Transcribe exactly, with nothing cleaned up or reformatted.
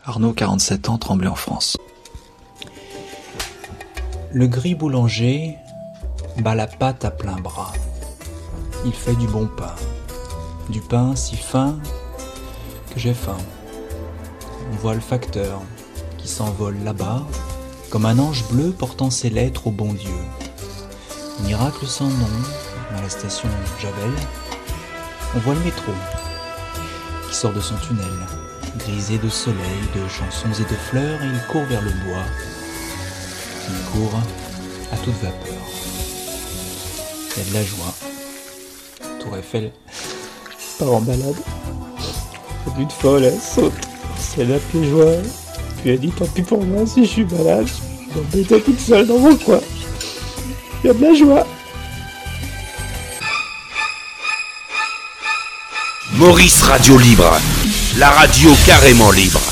Arnaud, quarante-sept ans, Tremblay en France. Le gris boulanger bat la pâte à plein bras. Il fait du bon pain, du pain si fin que j'ai faim. On voit le facteur qui s'envole là-bas, comme un ange bleu portant ses lettres au bon Dieu. Miracle sans nom, dans la station Javel, on voit le métro qui sort de son tunnel, grisé de soleil, de chansons et de fleurs, et il court vers le bois. Il court à toute vapeur. Il y a de la joie. Tour Eiffel part en balade. Comme une folle, elle saute. Si elle a plus joie, puis elle dit tant pis pour moi si je suis malade. Je m'embêtais toute seule dans mon coin. Il y a de la joie. Maurice Radio Libre, la radio carrément libre.